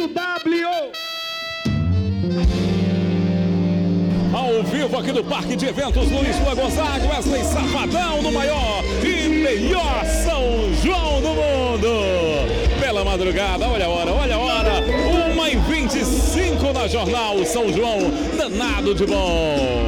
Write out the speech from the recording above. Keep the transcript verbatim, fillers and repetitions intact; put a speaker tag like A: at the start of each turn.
A: do W.
B: Ao vivo aqui do Parque de Eventos Luiz Flá Gonzaga, Wesley Safadão no maior e melhor São João do mundo. Pela madrugada, olha a hora, olha a hora, uma e vinte e cinco na Jornal São João, danado de bom.